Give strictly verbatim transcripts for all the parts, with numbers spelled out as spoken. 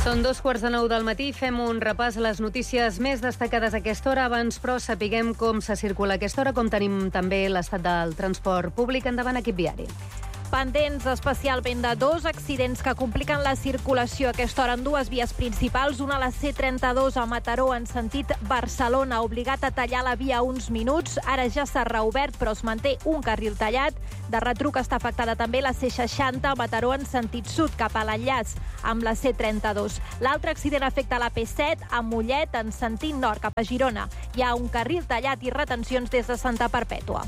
Són dos quarts de nou del matí, fem un repàs a les notícies més destacades a aquesta hora. Abans, però, sapiguem com se circula a aquesta hora, com tenim també l'estat del transport públic. Endavant, equip viari. Pendents especialment de dos accidents que compliquen la circulació a aquesta hora en dues vies principals. Una a la C trenta-dos a Mataró en sentit Barcelona, obligat a tallar la via uns minuts. Ara ja s'ha reobert, però es manté un carril tallat. De retruc està afectada també la C seixanta a Mataró en sentit sud, cap a l'enllaç amb la C trenta-dos. L'altre accident afecta la P set a Mollet en sentit nord, cap a Girona. Hi ha un carril tallat i retencions des de Santa Perpètua.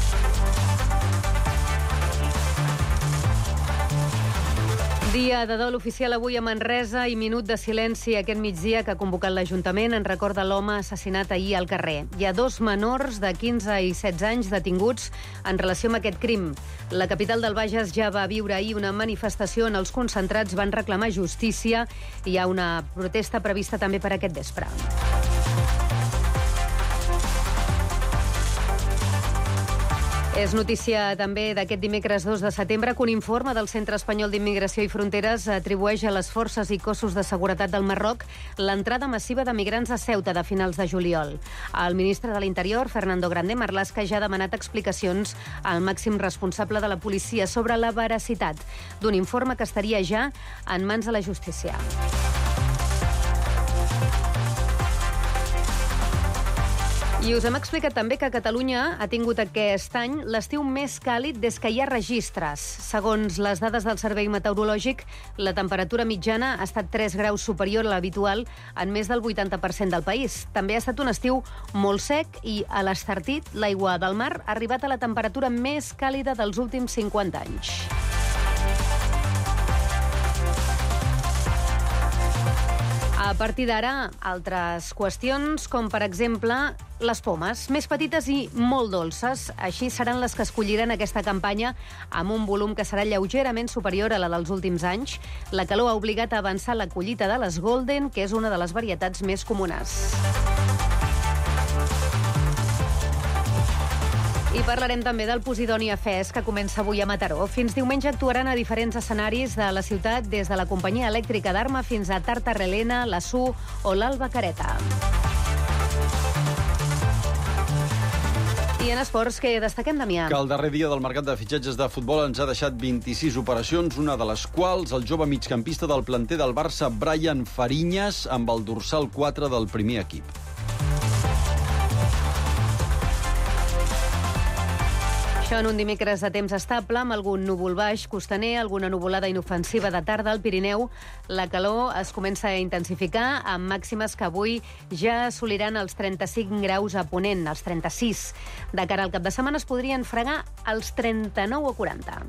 Dia de dol oficial avui a Manresa i minut de silenci aquest migdia que ha convocat l'Ajuntament en record de l'home assassinat ahir al carrer. Hi ha dos menors de quinze i setze anys detinguts en relació amb aquest crim. La capital del Bages ja va viure ahir una manifestació on els concentrats van reclamar justícia i hi ha una protesta prevista també per aquest vespre. És notícia també d'aquest dimecres dos de setembre que un informe del Centre Espanyol d'Immigració i Fronteres atribueix a les forces i cossos de seguretat del Marroc l'entrada massiva de migrants a Ceuta de finals de juliol. El ministre de l'Interior, Fernando Grande Marlaska, ja ha demanat explicacions al màxim responsable de la policia sobre la veracitat d'un informe que estaria ja en mans de la justícia. I us hem explicat també que Catalunya ha tingut aquest any l'estiu més càlid des que hi ha registres. Segons les dades del Servei Meteorològic, la temperatura mitjana ha estat tres graus superior a l'habitual en més del vuitanta per cent del país. També ha estat un estiu molt sec i a l'Estartit, l'aigua del mar, ha arribat a la temperatura més càlida dels últims cinquanta anys. A partir d'ara, altres qüestions, com per exemple les pomes, més petites i molt dolces. Així seran les que escolliran aquesta campanya amb un volum que serà lleugerament superior a la dels últims anys. La calor ha obligat a avançar la collita de les Golden, que és una de les varietats més comunes. I parlarem també del Posidonia Fest, que comença avui a Mataró. Fins diumenge actuaran a diferents escenaris de la ciutat, des de la companyia elèctrica d'Arma fins a Tartarelena, la S U o l'Alba Careta. I en esports, què destaquem, Damià? Que el darrer dia del mercat de fitxatges de futbol ens ha deixat vint-i-sis operacions, una de les quals el jove migcampista del planter del Barça, Brian Fariñas, amb el dorsal quatre del primer equip. Això en un dimecres de temps estable, amb algun núvol baix costaner, alguna nuvolada inofensiva de tarda al Pirineu. La calor es comença a intensificar, amb màximes que avui ja assoliran els trenta-cinc graus a Ponent, els trenta-sis. De cara al cap de setmana es podrien fregar els trenta-nou o quaranta.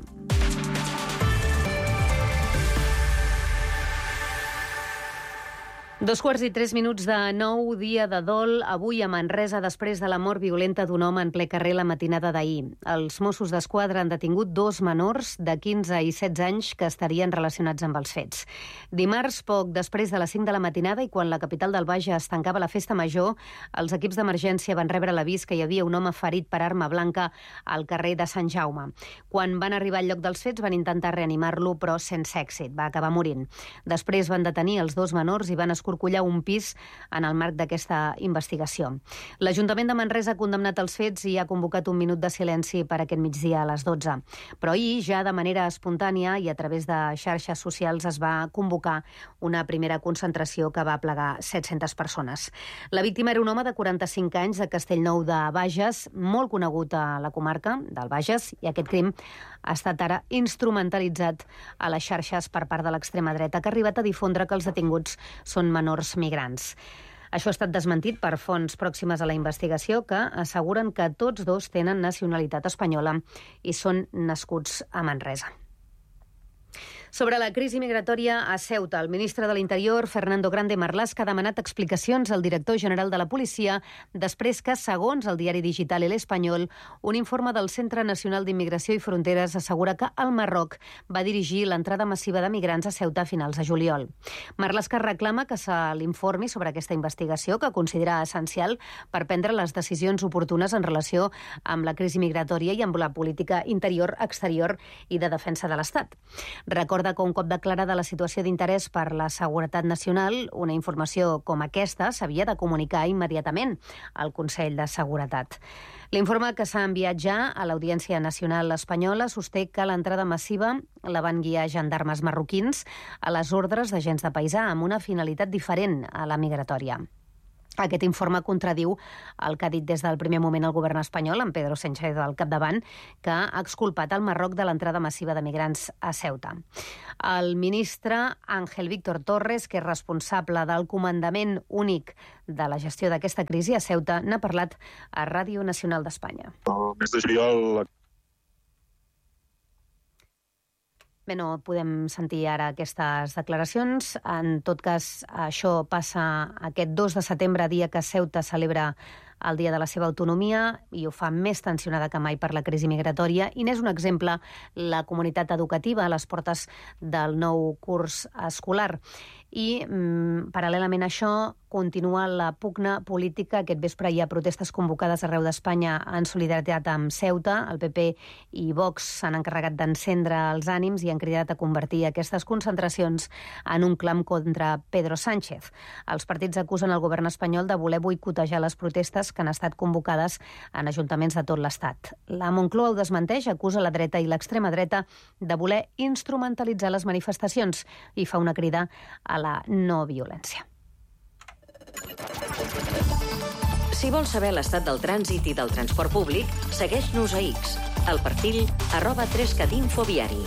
Dos quarts i tres minuts de nou, dia de dol, avui a Manresa, després de la mort violenta d'un home en ple carrer la matinada d'ahir. Els Mossos d'Esquadra han detingut dos menors de quinze i setze anys que estarien relacionats amb els fets. Dimarts, poc després de les cinc de la matinada i quan la capital del Bages tancava la festa major, els equips d'emergència van rebre l'avís que hi havia un home ferit per arma blanca al carrer de Sant Jaume. Quan van arribar al lloc dels fets van intentar reanimar-lo, però sense èxit. Va acabar morint. Després van detenir els dos menors i van escorcollar un pis en el marc d'aquesta investigació. L'Ajuntament de Manresa ha condemnat els fets i ha convocat un minut de silenci per aquest migdia a les dotze. Però ahir, ja de manera espontània i a través de xarxes socials, es va convocar una primera concentració que va plegar set-centes persones. La víctima era un home de quaranta-cinc anys de Castellnou de Bages, molt conegut a la comarca del Bages, i aquest crim ha estat ara instrumentalitzat a les xarxes per part de l'extrema dreta, que ha arribat a difondre que els detinguts són menors migrants. Això ha estat desmentit per fonts pròximes a la investigació que asseguren que tots dos tenen nacionalitat espanyola i són nascuts a Manresa. Sobre la crisi migratòria a Ceuta, el ministre de l'Interior, Fernando Grande Marlaska, ha demanat explicacions al director general de la policia després que, segons el diari digital El Espanyol, un informe del Centre Nacional d'Immigració i Fronteres assegura que el Marroc va dirigir l'entrada massiva de migrants a Ceuta a finals de juliol. Marlaska reclama que se l'informi sobre aquesta investigació, que considera essencial per prendre les decisions oportunes en relació amb la crisi migratòria i amb la política interior, exterior i de defensa de l'Estat. Recorda recorda que un cop declarada la situació d'interès per la seguretat nacional, una informació com aquesta s'havia de comunicar immediatament al Consell de Seguretat. L'informe que s'ha enviat ja a l'Audiència Nacional Espanyola sosté que l'entrada massiva la van guiar gendarmes marroquins a les ordres d'agents de paisà amb una finalitat diferent a la migratòria. Aquest informe contradiu el que ha dit des del primer moment el govern espanyol, amb Pedro Sánchez al capdavant, que ha exculpat el Marroc de l'entrada massiva de migrants a Ceuta. El ministre Ángel Víctor Torres, que és responsable del comandament únic de la gestió d'aquesta crisi a Ceuta, n'ha parlat a Ràdio Nacional d'Espanya. El mes de juliol... Bé, no podem sentir ara aquestes declaracions. En tot cas, això passa aquest dos de setembre, dia que Ceuta celebra el dia de la seva autonomia, i ho fa més tensionada que mai per la crisi migratòria. I n'és un exemple la comunitat educativa a les portes del nou curs escolar. I, mm, paral·lelament a això, continua la pugna política. Aquest vespre hi ha protestes convocades arreu d'Espanya en solidaritat amb Ceuta. El P P i Vox s'han encarregat d'encendre els ànims i han cridat a convertir aquestes concentracions en un clam contra Pedro Sánchez. Els partits acusen el govern espanyol de voler boicotejar les protestes que han estat convocades en ajuntaments de tot l'Estat. La Moncloa ho desmenteix, acusa la dreta i l'extrema dreta de voler instrumentalitzar les manifestacions i fa una crida a la no violència. Si vols saber l'estat del trànsit i del transport públic, segueix-nos a X, al perfil arroba tres cat info viari.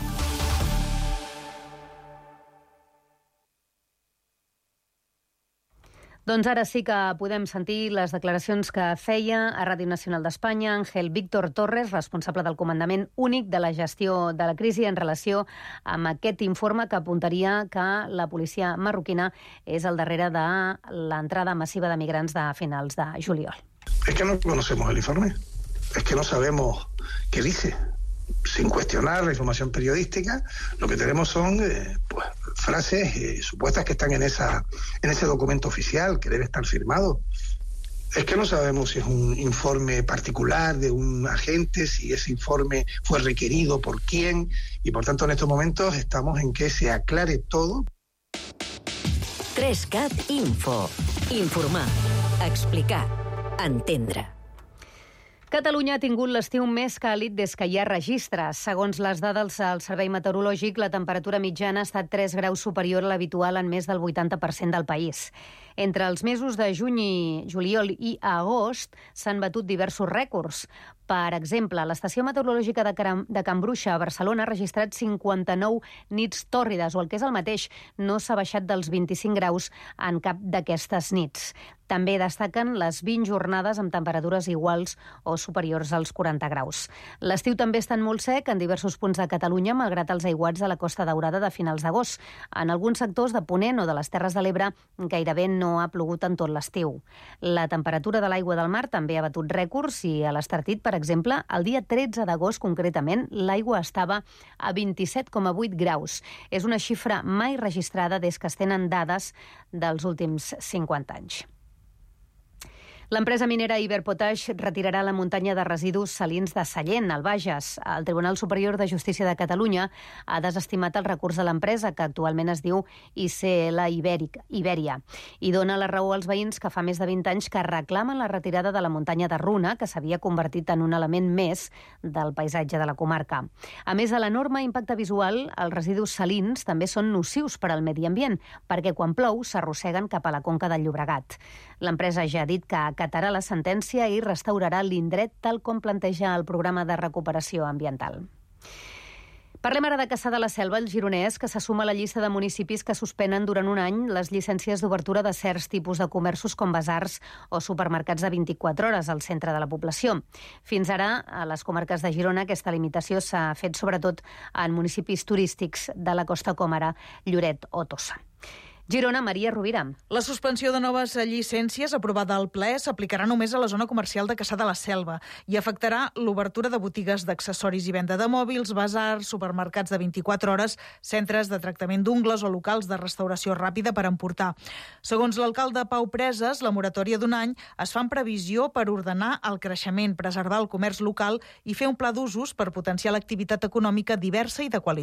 Doncs ara sí que podem sentir les declaracions que feia a Ràdio Nacional d'Espanya Ángel Víctor Torres, responsable del comandament únic de la gestió de la crisi en relació amb aquest informe que apuntaria que la policia marroquina és al darrere de l'entrada massiva de migrants de finals de juliol. Es que no conocemos el informe, es que no sabemos qué dice. Sin cuestionar la información periodística, lo que tenemos son eh, pues, frases eh, supuestas que están en esa en ese documento oficial que debe estar firmado. Es que no sabemos si es un informe particular de un agente, si ese informe fue requerido por quién, y por tanto en estos momentos estamos en que se aclare todo. tres cat Info. Informar, explicar, entendre. Catalunya ha tingut l'estiu més càlid des que hi ha registres. Segons les dades del Servei Meteorològic, la temperatura mitjana ha estat tres graus superior a l'habitual en més del vuitanta per cent del país. Entre els mesos de juny i juliol i agost s'han batut diversos rècords. Per exemple, l'estació meteorològica de, Caram, de Can Bruixa a Barcelona ha registrat cinquanta-nou nits tòrrides, o el que és el mateix, no s'ha baixat dels vint-i-cinc graus en cap d'aquestes nits. També destaquen les vint jornades amb temperatures iguals o superiors als quaranta graus. L'estiu també ha estat molt sec en diversos punts de Catalunya, malgrat els aiguats de la Costa Daurada de finals d'agost. En alguns sectors de Ponent o de les Terres de l'Ebre gairebé no ha plogut en tot l'estiu. La temperatura de l'aigua del mar també ha batut rècords i a l'Estartit, per exemple, el dia tretze d'agost concretament, l'aigua estava a vint-i-set coma vuit graus. És una xifra mai registrada des que es tenen dades dels últims cinquanta anys. L'empresa minera Iberpotash retirarà la muntanya de residus salins de Sallent, al Bages. El Tribunal Superior de Justícia de Catalunya ha desestimat el recurs de l'empresa, que actualment es diu I C L Ibèria, i dona la raó als veïns que fa més de vint anys que reclamen la retirada de la muntanya de Runa, que s'havia convertit en un element més del paisatge de la comarca. A més de l'enorme impacte visual, els residus salins també són nocius per al medi ambient, perquè quan plou s'arrosseguen cap a la conca del Llobregat. L'empresa ja ha dit que acatarà la sentència i restaurarà l'indret tal com planteja el programa de recuperació ambiental. Parlem ara de Cassà de la Selva, el gironès, que se suma a la llista de municipis que suspenen durant un any les llicències d'obertura de certs tipus de comerços com basars o supermercats de vint-i-quatre hores al centre de la població. Fins ara, a les comarques de Girona, aquesta limitació s'ha fet sobretot en municipis turístics de la costa com ara Lloret o Tossa. Girona, Maria Rovira. La suspensió de noves llicències aprovada al ple s'aplicarà només a la zona comercial de Cassà de la Selva i afectarà l'obertura de botigues d'accessoris i venda de mòbils, basars, supermercats de vint-i-quatre hores, centres de tractament d'ungles o locals de restauració ràpida per emportar. Segons l'alcalde Pau Preses, la moratòria d'un any es fa en previsió per ordenar el creixement, preservar el comerç local i fer un pla d'usos per potenciar l'activitat econòmica diversa i de qualitat.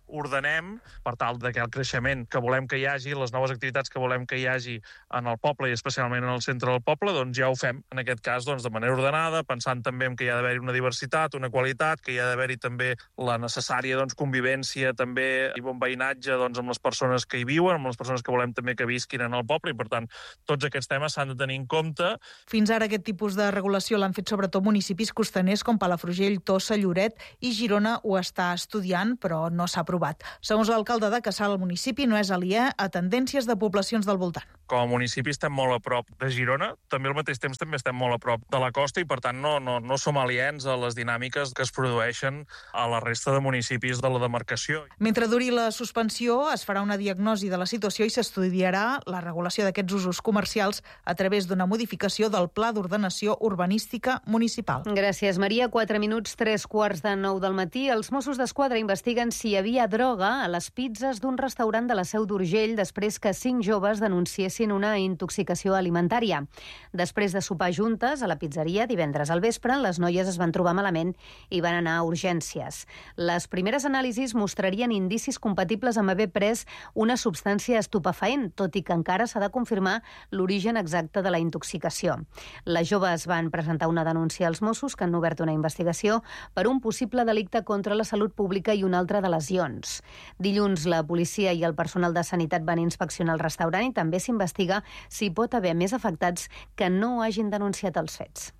ordenem per tal de que el creixement que volem que hi hagi, les noves activitats que volem que hi hagi en el poble i especialment en el centre del poble, doncs ja ho fem, en aquest cas, doncs, de manera ordenada, pensant també que hi ha d'haver-hi una diversitat, una qualitat, que hi ha d'haver-hi també la necessària doncs, convivència també i bon veïnatge doncs, amb les persones que hi viuen, amb les persones que volem també que visquin en el poble, i per tant, tots aquests temes s'han de tenir en compte. Fins ara aquest tipus de regulació l'han fet sobretot municipis costaners com Palafrugell, Tossa, Lloret i Girona ho està estudiant, però no s'ha aprovat. Segons l'alcalde de Cassà, el municipi no és aliè a tendències de poblacions del voltant. Com a municipi estem molt a prop de Girona, també al mateix temps també estem molt a prop de la costa i per tant no, no, no som aliens a les dinàmiques que es produeixen a la resta de municipis de la demarcació. Mentre duri la suspensió, es farà una diagnosi de la situació i s'estudiarà la regulació d'aquests usos comercials a través d'una modificació del Pla d'Ordenació Urbanística Municipal. Gràcies, Maria. Quatre minuts, tres quarts de nou del matí. Els Mossos d'Esquadra investiguen si hi havia droga a les pizzas d'un restaurant de la Seu d'Urgell després que cinc joves denunciessin una intoxicació alimentària. Després de sopar juntes a la pizzeria divendres al vespre, les noies es van trobar malament i van anar a urgències. Les primeres anàlisis mostrarien indicis compatibles amb haver pres una substància estupefaent, tot i que encara s'ha de confirmar l'origen exacte de la intoxicació. Les joves van presentar una denúncia als Mossos, que han obert una investigació per un possible delicte contra la salut pública i un altre de lesions. Dilluns, la policia i el personal de sanitat van inspeccionar el restaurant i també s'investiga si pot haver més afectats que no hagin denunciat els fets.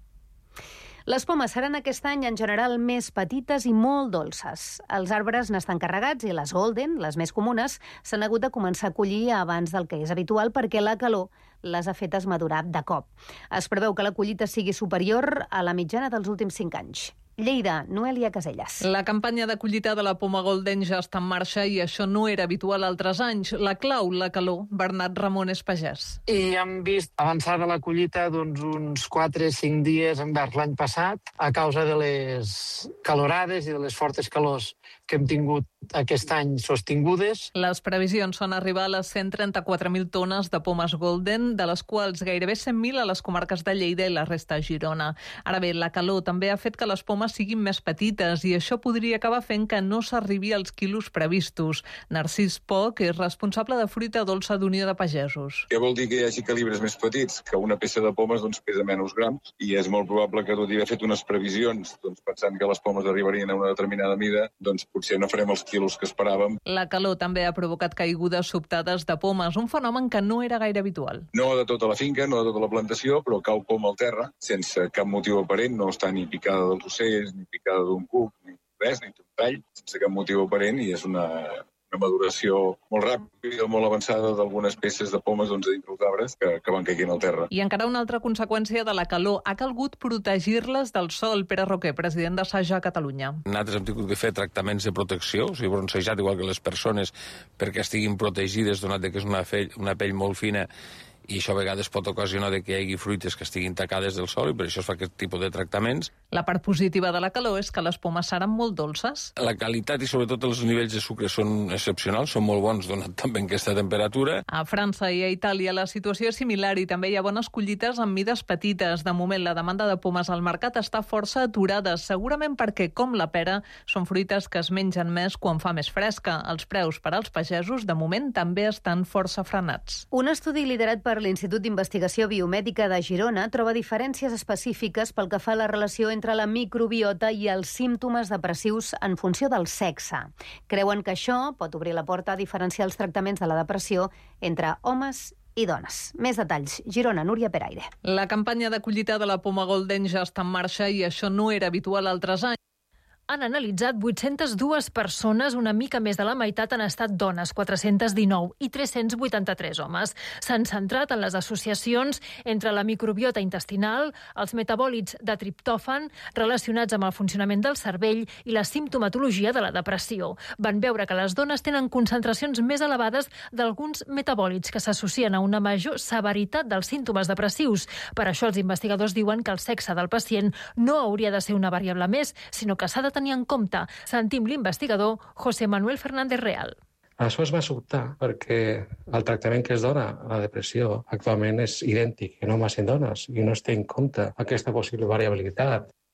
Les pomes seran aquest any en general més petites i molt dolces. Els arbres n'estan carregats i les golden, les més comunes, s'han hagut de començar a collir abans del que és habitual perquè la calor les ha fetes madurar de cop. Es preveu que la collita sigui superior a la mitjana dels últims cinc anys. Lleida, Noelia Casellas. La campanya de collita de la poma golden ja està en marxa i això no era habitual altres anys. La clau, la calor. Bernat Ramon és pagès. I hem vist avançada la collita doncs, uns quatre o cinc dies envers l'any passat a causa de les calorades i de les fortes calors que hem tingut aquest any sostingudes. Les previsions són arribar a les cent trenta-quatre mil tones de pomes golden, de les quals gairebé cent mil a les comarques de Lleida i la resta a Girona. Ara bé, la calor també ha fet que les pomes siguin més petites i això podria acabar fent que no s'arribi als quilos previstos. Narcís Poch és responsable de fruita dolça d'Unió de Pagesos. Què vol dir que hi hagi calibres més petits? Que una peça de pomes doncs, pesa menys grams i és molt probable que tot i haver fet unes previsions doncs, pensant que les pomes arribarien a una determinada mida, doncs potser no farem els quilos que esperàvem. La calor també ha provocat caigudes sobtades de pomes, un fenomen que no era gaire habitual. No de tota la finca, no de tota la plantació, però cau poma al terra, sense cap motiu aparent, no està ni picada dels ocells, ni picada d'un cuc, ni res, ni un tall, sense cap motiu aparent, i és una, una maduració molt ràpida, molt avançada d'algunes peces de pomes doncs, dintre els arbres que, que van caient al terra. I encara una altra conseqüència de la calor. Ha calgut protegir-les del sol. Pere Roquer, president de Saja a Catalunya. Nosaltres hem tingut que fer tractaments de protecció, o sigui, broncejat igual que les persones, perquè estiguin protegides, donat que és una pell, una pell molt fina, i això a vegades pot ocasionar que hi hagi fruites que estiguin tacades del sol i per això es fa aquest tipus de tractaments. La part positiva de la calor és que les pomes seran molt dolces. La qualitat i sobretot els nivells de sucre són excepcionals, són molt bons donat també en aquesta temperatura. A França i a Itàlia la situació és similar i també hi ha bones collites amb mides petites. De moment la demanda de pomes al mercat està força aturada, segurament perquè, com la pera, són fruites que es mengen més quan fa més fresca. Els preus per als pagesos de moment també estan força frenats. Un estudi liderat per l'Institut d'Investigació Biomèdica de Girona troba diferències específiques pel que fa a la relació entre la microbiota i els símptomes depressius en funció del sexe. Creuen que això pot obrir la porta a diferenciar els tractaments de la depressió entre homes i dones. Més detalls. Girona, Núria Peraire. La campanya de collita de la poma golden ja està en marxa i això no era habitual altres anys. Han analitzat vuit-centes dues persones, una mica més de la meitat han estat dones, quatre-cents dinou, i tres-cents vuitanta-tres homes. S'han centrat en les associacions entre la microbiota intestinal, els metabòlits de triptòfan relacionats amb el funcionament del cervell i la simptomatologia de la depressió. Van veure que les dones tenen concentracions més elevades d'alguns metabòlits que s'associen a una major severitat dels símptomes depressius. Per això els investigadors diuen que el sexe del pacient no hauria de ser una variable més, sinó que s'ha de tenir en compte. Sentim l'investigador José Manuel Fernández Real. Això es va sobtar perquè el tractament que es dona a la depressió actualment és idèntic en homes i en dones i no es té en compte aquesta possible variabilitat.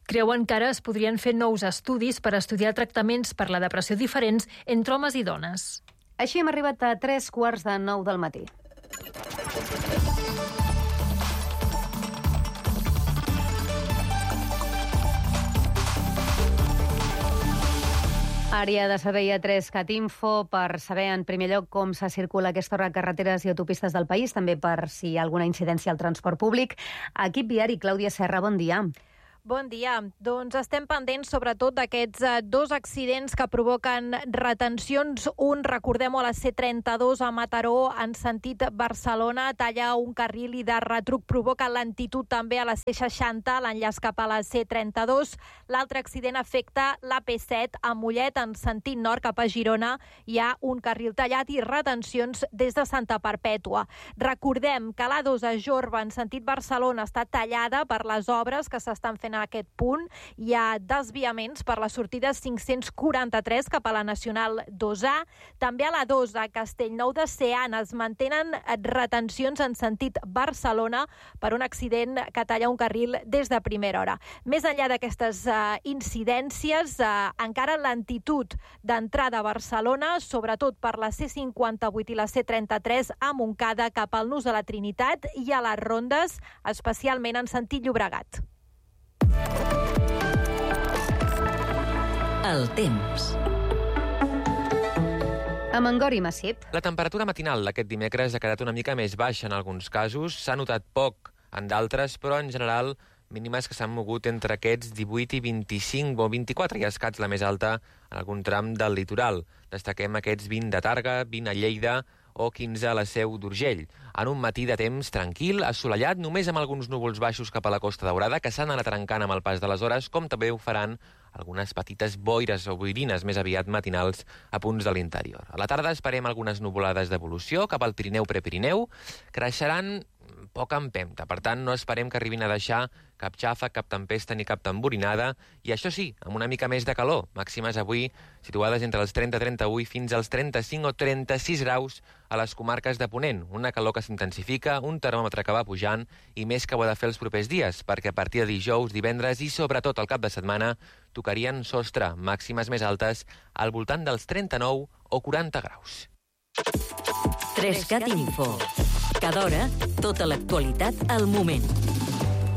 Creuen que ara es podrien fer nous estudis per estudiar tractaments per la depressió diferents entre homes i dones. Així hem arribat a tres quarts de nou del matí. Àrea de servei a tres Catinfo per saber en primer lloc com se circula a aquesta hora a carreteres i autopistes del país, també per si hi ha alguna incidència al transport públic. Equip viari, Clàudia Serra, bon dia. Bon dia. Doncs estem pendents sobretot d'aquests eh, dos accidents que provoquen retencions. Un, recordem-ho, a la C trenta-dos a Mataró, en sentit Barcelona, talla un carril i de retruc provoca lentitud també a la C seixanta, l'enllaç cap a la C trenta-dos. L'altre accident afecta l'A P set a Mollet, en sentit nord cap a Girona. Hi ha un carril tallat i retencions des de Santa Perpètua. Recordem que l'A dos a Jorba, en sentit Barcelona, està tallada per les obres que s'estan fent a aquest punt. Hi ha desviaments per la sortida cinc-cents quaranta-tres cap a la Nacional dos A. També a la dos a Castellnou de Seana es mantenen retencions en sentit Barcelona per un accident que talla un carril des de primera hora. Més enllà d'aquestes uh, incidències, uh, encara lentitud d'entrada a Barcelona, sobretot per la C cinquanta-vuit i la C trenta-tres a Montcada cap al Nus de la Trinitat i a les rondes, especialment en sentit Llobregat. El temps. A Mangor i Massip. La temperatura matinal d'aquest dimecres ha quedat una mica més baixa en alguns casos, s'ha notat poc en d'altres, però en general mínimes que s'han mogut entre aquests divuit i vint-i-cinc o vint-i-quatre, i escats la més alta en algun tram del litoral. Destaquem aquests vint de Targa, vint a Lleida o quinze a la Seu d'Urgell. En un matí de temps tranquil, assolellat, només amb alguns núvols baixos cap a la Costa Daurada, que s'han anat trencant amb el pas de les hores, com també ho faran algunes petites boires o boirines més aviat matinals a punts de l'interior. A la tarda esperem algunes nuvolades d'evolució cap al Pirineu-Prepirineu, creixeran poca empenta. Per tant, no esperem que arribin a deixar cap xafa, cap tempesta ni cap tamborinada, i això sí, amb una mica més de calor. Màximes avui situades entre els trenta a trenta-u fins als trenta-cinc o trenta-sis graus a les comarques de Ponent. Una calor que s'intensifica, un termòmetre que va pujant i més que ho ha de fer els propers dies, perquè a partir de dijous, divendres i sobretot el cap de setmana tocarien sostre, màximes més altes al voltant dels trenta-nou o quaranta graus. tres cat Info. Cada hora, tota l'actualitat al moment.